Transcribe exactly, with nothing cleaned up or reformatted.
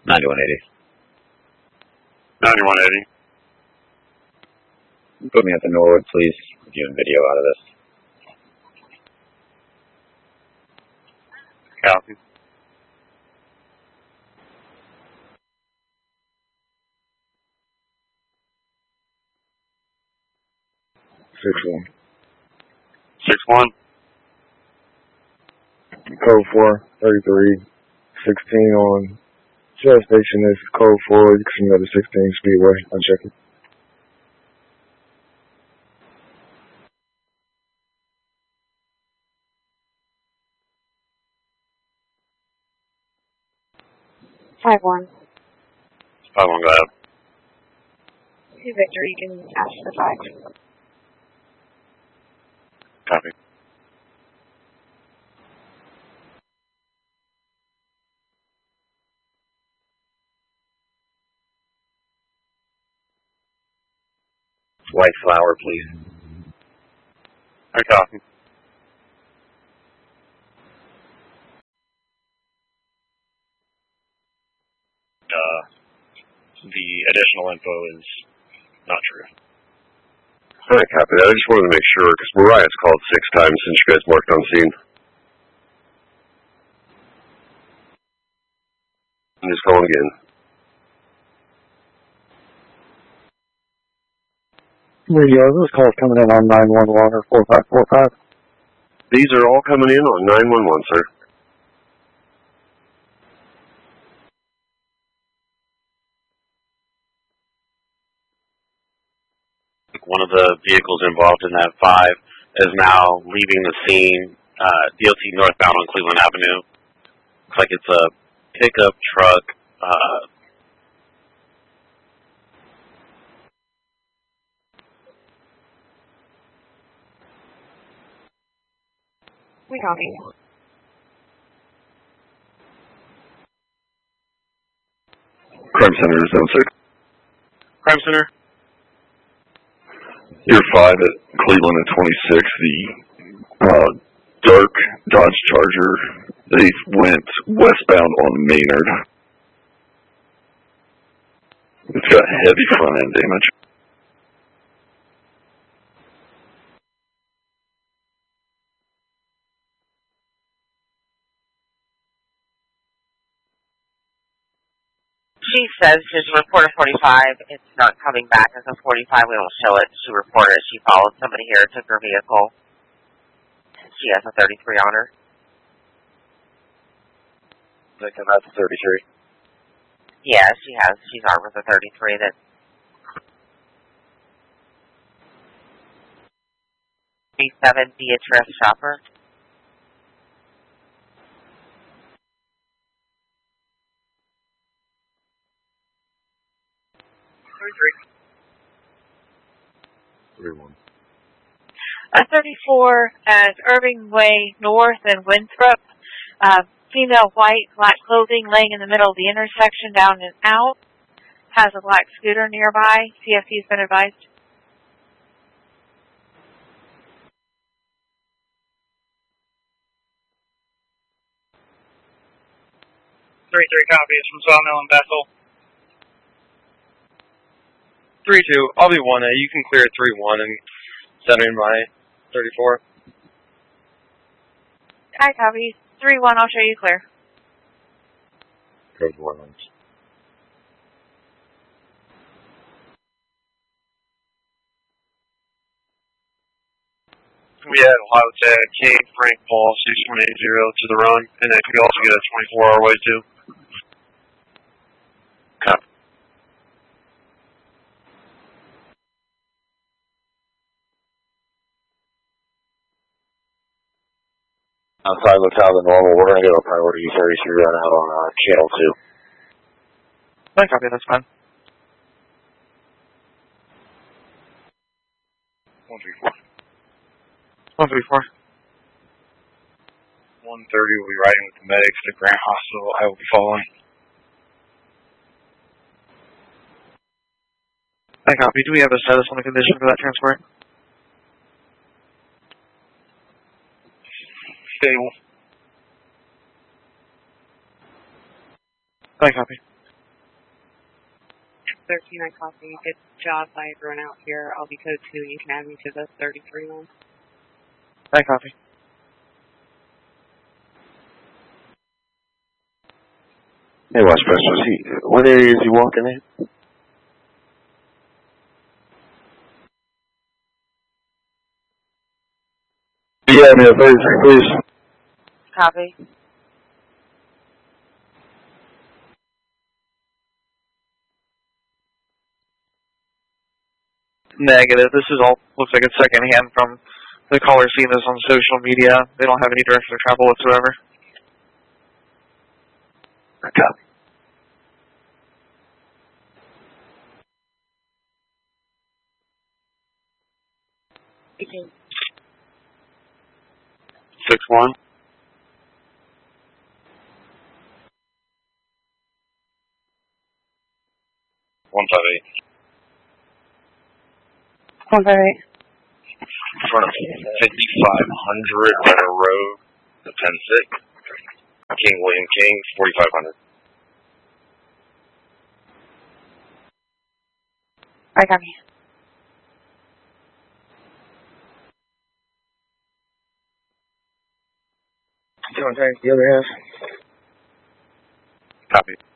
ninety-one eighty. ninety-one eighty. Put me at the Norwood, please. Viewing video out of this. Copy. Six one. Six one. Code four thirty-three sixteen on Shell Station is code four. You can go to sixteen Speedway. I'll check it. Five one. Five one, go ahead. Two Victor, you can ask for five. Copy. White flower, please. I copy. Uh, the additional info is not true. Alright, copy that. I just wanted to make sure, because Mariah's called six times since you guys marked on scene. I'm just calling again. Radio, those calls coming in on nine one one or four five four five. These are all coming in on nine one one, sir. One of the vehicles involved in that five is now leaving the scene, uh, D O T northbound on Cleveland Avenue. Looks like it's a pickup truck. Uh, We copy. Crime Center is zone six. Crime Center? Year five at Cleveland at twenty-six, the uh, dark Dodge Charger, they went westbound on Maynard. It's got heavy front end damage. She says she's reported forty-five. It's not coming back as a forty-five. We don't show it. She reported it. She followed somebody here, took her vehicle. She has a thirty-three on her. Victim has a thirty-three. Yeah, she has. She's armed with a thirty-three. That. B seven Beatrice Shopper. Three one. A thirty-four at Irving Way North and Winthrop. Uh, female white, black clothing laying in the middle of the intersection, down and out. Has a black scooter nearby. C F T's been advised. three three copies from Sawmill and Bethel. three two, I'll be one A. You can clear three one and send in my thirty-four. I copy. three one, I'll show you clear. Code one. We had a lot of tag, Kane, Frank, Paul, six one eight zero to the run, and then we also get a twenty-four hour way too. Copy. Outside locale the normal, we're going to go priority thirty-three run out on uh, channel two. I copy, that's fine. one three four. one three four. one thirty will be riding with the medics to Grant Hospital. I will be following. I copy. Do we have a status on the condition for that transport? Stable. I copy. thirteen, I copy. Good job by everyone out here. I'll be code two. You can add me to the thirty-three one. I copy. Hey, Watch Special, he, what area is he walking in? Yeah, man, thirty-three, please. Copy. Negative. This is all looks like it's secondhand from the caller seeing this on social media. They don't have any direction of travel whatsoever. Copy. Okay. Six one. One five eight. One five eight. In front of fifty-five hundred Renner Road, the ten six. King William King, forty-five hundred. I copy. You want to take the other half? Copy.